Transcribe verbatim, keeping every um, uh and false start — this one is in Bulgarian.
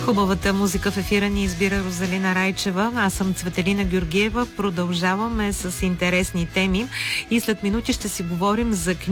Хубавата музика в ефира ни избира Розалина Райчева. Аз съм Цветелина Георгиева. Продължаваме с интересни теми и след минути ще си говорим за книги.